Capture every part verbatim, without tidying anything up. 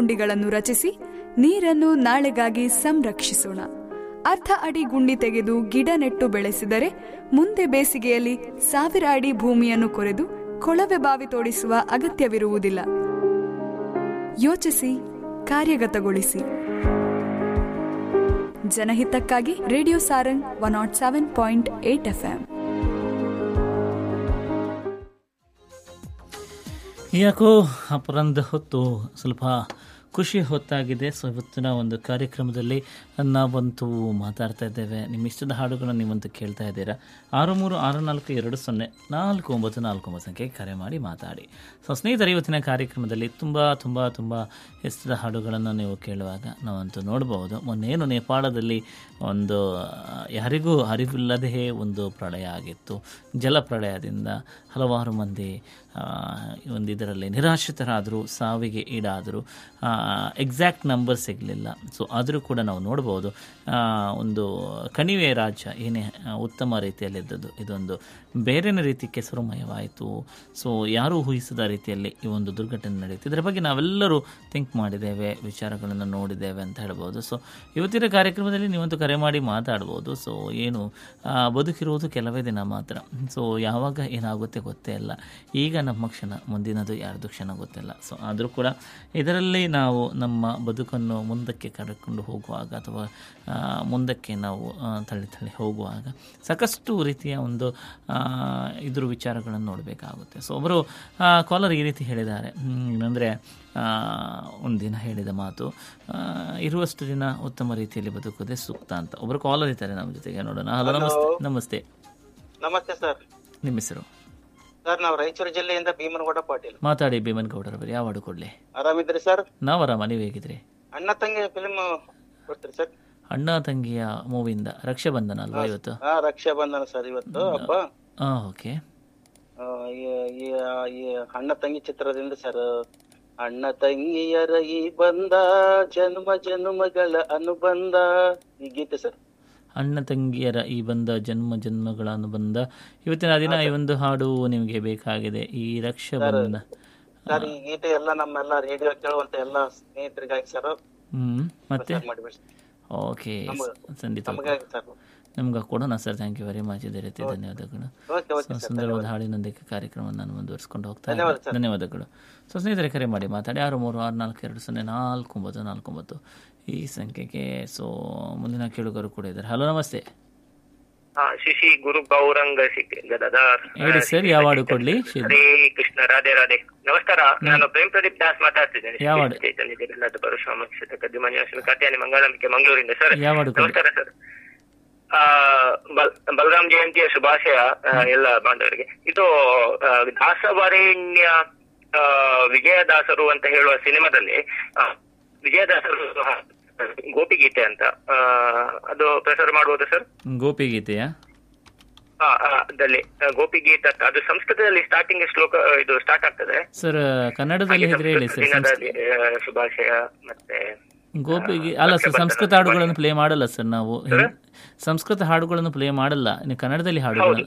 ಗುಂಡಿಗಳನ್ನು ರಚಿಸಿ ನೀರನ್ನು ನಾಳೆಗಾಗಿ ಸಂರಕ್ಷಿಸೋಣ. ಅರ್ಧ ಅಡಿ ಗುಂಡಿ ತೆಗೆದು ಗಿಡ ನೆಟ್ಟು ಬೆಳೆಸಿದರೆ ಮುಂದೆ ಬೇಸಿಗೆಯಲ್ಲಿ ಸಾವಿರ ಅಡಿ ಭೂಮಿಯನ್ನು ಕೊರೆದು ಕೊಳವೆ ಬಾವಿ ತೋಡಿಸುವ ಅಗತ್ಯವಿರುವುದಿಲ್ಲ. ಯೋಚಿಸಿ, ಕಾರ್ಯಗತಗೊಳಿಸಿ. ಜನಹಿತಕ್ಕಾಗಿ radio Sarang one not seven point eight F M. ಯಾಕೋ ಅಪರಾಧ ಹೊತ್ತು ಸ್ವಲ್ಪ ಖುಷಿ ಹೊತ್ತಾಗಿದೆ. ಸೊ ಇವತ್ತಿನ ಒಂದು ಕಾರ್ಯಕ್ರಮದಲ್ಲಿ ನಾವಂತೂ ಮಾತಾಡ್ತಾ ಇದ್ದೇವೆ. ನಿಮ್ಮ ಇಷ್ಟದ ಹಾಡುಗಳನ್ನು ನೀವಂತೂ ಕೇಳ್ತಾ ಇದ್ದೀರಾ. ಆರು ಮೂರು ಆರು ನಾಲ್ಕು ಎರಡು ಸೊನ್ನೆ ನಾಲ್ಕು ಒಂಬತ್ತು ನಾಲ್ಕು ಒಂಬತ್ತು ಸಂಖ್ಯೆಗೆ ಕರೆ ಮಾಡಿ ಮಾತಾಡಿ. ಸೊ ಸ್ನೇಹಿತರೆ, ಇವತ್ತಿನ ಕಾರ್ಯಕ್ರಮದಲ್ಲಿ ತುಂಬ ತುಂಬ ತುಂಬ ಇಷ್ಟದ ಹಾಡುಗಳನ್ನು ನೀವು ಕೇಳುವಾಗ ನಾವಂತೂ ನೋಡ್ಬೋದು. ಮೊನ್ನೇನು ನೇಪಾಳದಲ್ಲಿ ಒಂದು ಯಾರಿಗೂ ಅರಿವಿಲ್ಲದೆ ಒಂದು ಪ್ರಳಯ ಆಗಿತ್ತು. ಜಲಪ್ರಳಯದಿಂದ ಹಲವಾರು ಮಂದಿ ಒಂದು ಇದರಲ್ಲಿ ನಿರಾಶ್ರಿತರಾದರು, ಸಾವಿಗೆ ಈಡಾದರು. ಎಕ್ಸಾಕ್ಟ್ ನಂಬರ್ ಸಿಗಲಿಲ್ಲ. ಸೊ ಆದರೂ ಕೂಡ ನಾವು ನೋಡ್ಬೋದು ಒಂದು ಕಣಿವೆ ರಾಜ್ಯ ಏನೇ ಉತ್ತಮ ರೀತಿಯಲ್ಲಿದ್ದದ್ದು ಇದೊಂದು ಬೇರೆನೇ ರೀತಿ ಕೆಸರುಮಯವಾಯಿತು. ಸೊ ಯಾರೂ ಊಹಿಸದ ರೀತಿಯಲ್ಲಿ ಈ ಒಂದು ದುರ್ಘಟನೆ ನಡೆಯಿತು. ಇದರ ಬಗ್ಗೆ ನಾವೆಲ್ಲರೂ ಥಿಂಕ್ ಮಾಡಿದ್ದೇವೆ, ವಿಚಾರಗಳನ್ನು ನೋಡಿದ್ದೇವೆ ಅಂತ ಹೇಳ್ಬೋದು. ಸೊ ಇವತ್ತಿನ ಕಾರ್ಯಕ್ರಮದಲ್ಲಿ ನೀವಂತೂ ಕರೆ ಮಾಡಿ ಮಾತಾಡ್ಬೋದು. ಸೊ ಏನು ಬದುಕಿರುವುದು ಕೆಲವೇ ದಿನ ಮಾತ್ರ. ಸೊ ಯಾವಾಗ ಏನಾಗುತ್ತೆ ಗೊತ್ತೇ ಇಲ್ಲ. ಈಗ ನಮ್ಮ ಕ್ಷಣ, ಮುಂದಿನದು ಯಾರ್ದು ಕ್ಷಣ ಗೊತ್ತಿಲ್ಲ. ಸೊ ಆದರೂ ಕೂಡ ಇದರಲ್ಲಿ ನಾವು ನಮ್ಮ ಬದುಕನ್ನು ಮುಂದಕ್ಕೆ ಕರೆದುಕೊಂಡು ಹೋಗುವಾಗ ಅಥವಾ ಮುಂದಕ್ಕೆ ನಾವು ತಳ್ಳಿ ತಳ್ಳಿ ಹೋಗುವಾಗ ಸಾಕಷ್ಟು ರೀತಿಯ ಒಂದು ಇದ್ರ ವಿಚಾರಗಳನ್ನು ನೋಡಬೇಕಾಗುತ್ತೆ. ಸೊ ಒಬ್ಬರು ಕಾಲರ್ ಈ ರೀತಿ ಹೇಳಿದ್ದಾರೆ, ಏನಂದರೆ ಒಂದಿನ ಹೇಳಿದ ಮಾತು, ಇರುವಷ್ಟು ದಿನ ಉತ್ತಮ ರೀತಿಯಲ್ಲಿ ಬದುಕೋದೇ ಸೂಕ್ತ ಅಂತ. ಒಬ್ಬರು ಕಾಲರ್ ಇದ್ದಾರೆ ನಮ್ಮ ಜೊತೆಗೆ, ನೋಡೋಣ. ಹಲೋ, ನಮಸ್ತೆ. ನಮಸ್ತೆ ನಮಸ್ತೆ ಸರ್. ನಿಮ್ಮ ಹೆಸರು? ಸರ್, ನಾವು ರಾಯಚೂರು ಜಿಲ್ಲೆಯಿಂದ ಭೀಮನಗೌಡ ಪಾಟೀಲ್. ಮಾತಾಡಿ ಭೀಮನಗೌಡರವರು. ಯಾವ ಹಾಡು ಕೊಡ್ಲಿ? ಆರಾಮಿದ್ರಿ ಸರ್? ನಾವು ಆರಾಮ, ನೀವು ಹೇಗಿದ್ರಿ? ಅಣ್ಣ ತಂಗಿ ಫಿಲ್ಮ್ ಕೊಡ್ತೀರಿ ಸರ್? ಅಣ್ಣ ತಂಗಿಯ ಮೂವಿಯಿಂದ ರಕ್ಷಾಬಂಧನ ಅಲ್ವಾ ಇವತ್ತು? ಹಾ, ರಕ್ಷಾಬಂಧನ ಸರ್ ಇವತ್ತು ಹಬ್ಬ. ಓಕೆ. ಈ ಅಣ್ಣ ತಂಗಿ ಚಿತ್ರದಿಂದ ಸರ್, ಅಣ್ಣ ತಂಗಿಯರ ಈ ಬಂದ ಜನ್ಮ ಜನ್ಮಗಳ ಅನುಬಂಧ, ಈ ಗೀತೆ ಸರ್. ಅಣ್ಣ ತಂಗಿಯರ ಈ ಬಂದ ಜನ್ಮ ಜನ್ಮಗಳ ಅನುಬಂಧ. ಇವತ್ತಿನ ದಿನ ಈ ಒಂದು ಹಾಡು ನಿಮಗೆ ಬೇಕಾಗಿದೆ, ಈ ರಕ್ಷಾಬಂಧನ ಸರ್. ಈ ಗೀತೆ ಎಲ್ಲ ನಮ್ಮೆಲ್ಲ ರೇಡಿಯೋ ಕೇಳುವಂತ ಎಲ್ಲ ಸ್ನೇಹಿತರಿಗಾಗಿ ಸರ್. ಹ್ಮ್ ಮತ್ತೆ ಓಕೆ, ಖಂಡಿತ ನಮ್ಗೆ ಕೊಡೋಣ sir. Thank you very much. ಇದೇ ರೀತಿ ಧನ್ಯವಾದಗಳು. ಸುಂದರವಾದ ಹಾಡಿನೊಂದಿಗೆ ಕಾರ್ಯಕ್ರಮವನ್ನು ನಾನು ಮುಂದುವರಿಸಿಕೊಂಡು ಹೋಗ್ತಾ ಇದ್ದೀನಿ. ಧನ್ಯವಾದಗಳು. ಸೊ ಸ್ನೇಹಿತರೆ, ಕರೆ ಮಾಡಿ ಮಾತಾಡಿ. ಆರು ಮೂರು ಆರು ನಾಲ್ಕು ಎರಡು ಸೊನ್ನೆ ನಾಲ್ಕು ಒಂಬತ್ತು ನಾಲ್ಕು ಒಂಬತ್ತು ಈ ಸಂಖ್ಯೆಗೆ. ಸೊ ಮುಂದಿನ ಕೇಳುಗರು ಕೂಡ ಇದ್ದಾರೆ. ಹಲೋ, ನಮಸ್ತೆ. ಶಿಶಿ ಗುರು ಗೌರಂಗ ಗದಾಧರ್ ಹೇಳಿ ಸರ್, ಯಾವ ಹಾಡು ಕೊಡ್ಲಿ? ಹರೇ ಕೃಷ್ಣ, ರಾಧೆ ರಾಧೆ. ನಮಸ್ಕಾರ, ನಾನು ಪ್ರೇಮ್ ಪ್ರದೀಪ್ ದಾಸ್ ಮಾತಾಡ್ತಿದ್ದೇನೆ. ಚೈತನ್ಯ ಜಗನ್ನಾಥ ಪರಶುರಾಮ ಕಥೆಯಾನಿ ಮಂಗಳಂಬಿಕೆ ಮಂಗಳೂರಿಂದ ಸರ್. ನಮಸ್ಕಾರ ಸರ್. ಆ ಬಲರಾಮ್ ಜಯಂತಿಯ ಶುಭಾಶಯ ಎಲ್ಲ ಬಾಂಧವರಿಗೆ. ಇದು ದಾಸವರೇಣ್ಯ ವಿಜಯದಾಸರು ಅಂತ ಹೇಳುವ ಸಿನಿಮಾದಲ್ಲಿ ವಿಜಯದಾಸರು ಗೋಪಿಗೀತೆ ಅಂತ ಅದು ಪ್ರಸಾರ ಮಾಡಬಹುದು ಸರ್? ಗೋಪಿಗೀತೆಯ ಅದಲ್ಲಿ ಗೋಪಿಗೀತೆ ಅದು ಸಂಸ್ಕೃತದಲ್ಲಿ ಸ್ಟಾರ್ಟಿಂಗ್ ಶ್ಲೋಕ ಇದು ಸ್ಟಾರ್ಟ್ ಆಗ್ತದೆ ಸರ್. ಕನ್ನಡದಲ್ಲಿ ಶುಭಾಶಯ ಮತ್ತೆ ಗೋಪಿಗೆ ಅಲ್ಲ ಸರ್, ಸಂಸ್ಕೃತ ಹಾಡುಗಳನ್ನು ಪ್ಲೇ ಮಾಡಲ್ಲ ಸರ್ ನಾವು. ಸಂಸ್ಕೃತ ಹಾಡುಗಳನ್ನು ಪ್ಲೇ ಮಾಡಲ್ಲ, ನೀವು ಕನ್ನಡದಲ್ಲಿ ಹಾಡುಗಳು.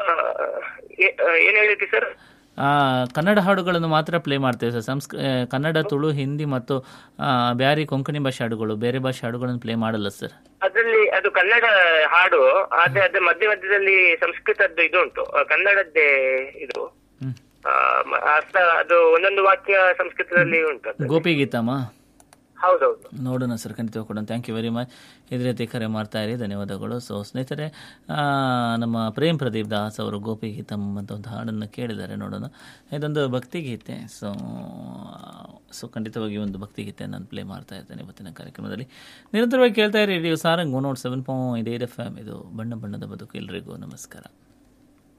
ಏನ್ ಹೇಳಿದ್ರಿ ಸರ್? ಕನ್ನಡ ಹಾಡುಗಳನ್ನು ಮಾತ್ರ ಪ್ಲೇ ಮಾಡ್ತೇವೆ ಸರ್. ಸಂಸ್ಕೃ ಕನ್ನಡ, ತುಳು, ಹಿಂದಿ ಮತ್ತು ಬ್ಯಾರಿ ಕೊಂಕಣಿ ಭಾಷೆ ಹಾಡುಗಳು, ಬೇರೆ ಭಾಷೆ ಹಾಡುಗಳನ್ನು ಪ್ಲೇ ಮಾಡಲ್ಲ ಸರ್. ಅದರಲ್ಲಿ ಅದು ಕನ್ನಡ ಹಾಡು, ಆದ್ರೆ ಅದ್ರ ಮಧ್ಯ ಮಧ್ಯದಲ್ಲಿ ಸಂಸ್ಕೃತದ್ದು ಇದು ಉಂಟು, ಕನ್ನಡದ್ದೇ ಇದು ಅರ್ಥ, ಅದು ಒಂದೊಂದು ವಾಕ್ಯ ಸಂಸ್ಕೃತದಲ್ಲಿ ಉಂಟು. ಗೋಪಿಗೀತಮ್ಮ? ಹೌದೌದು. ನೋಡೋಣ ಸರ್, ಖಂಡಿತ ಕೊಡೋಣ. Thank you very much. ಇದೇ ರೀತಿ ಕರೆ ಮಾಡ್ತಾ ಇರಿ, ಧನ್ಯವಾದಗಳು. ಸೊ ಸ್ನೇಹಿತರೆ, ನಮ್ಮ ಪ್ರೇಮ್ ಪ್ರದೀಪ್ ದಾಸ್ ಅವರು ಗೋಪಿಗೀತಮ್ ಅಂತ ಒಂದು ಹಾಡನ್ನು ಕೇಳಿದ್ದಾರೆ. ನೋಡೋಣ, ಇದೊಂದು ಭಕ್ತಿಗೀತೆ. ಸೊ ಸೊ ಖಂಡಿತವಾಗಿ ಒಂದು ಭಕ್ತಿಗೀತೆ ನಾನು ಪ್ಲೇ ಮಾಡ್ತಾ ಇರ್ತೇನೆ ಇವತ್ತಿನ ಕಾರ್ಯಕ್ರಮದಲ್ಲಿ. ನಿರಂತರವಾಗಿ ಕೇಳ್ತಾ ಇರಿ radio Sarang one not seven point eight F M. ಇದು ಬಣ್ಣ ಬಣ್ಣದ ಬದುಕು. ಎಲ್ರಿಗೂ ನಮಸ್ಕಾರ.